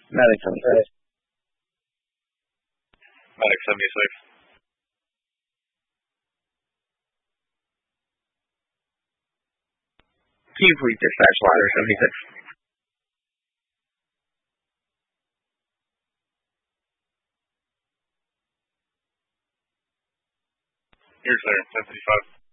Medic 76. Medic 76. Key Fleet Dispatch Ladder 76. You're clear, 1055.